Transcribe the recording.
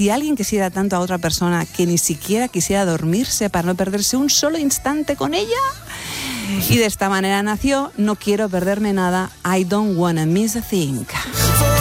Si alguien quisiera tanto a otra persona que ni siquiera quisiera dormirse para no perderse un solo instante con ella. Y de esta manera nació No quiero perderme nada, I don't wanna miss a thing.